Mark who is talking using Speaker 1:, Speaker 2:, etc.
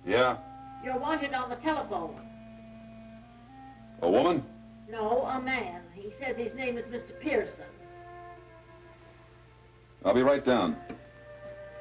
Speaker 1: Yeah?
Speaker 2: You're wanted on the telephone.
Speaker 1: A woman?
Speaker 2: No, a man. He says his name is Mr. Pearson.
Speaker 1: I'll be right down.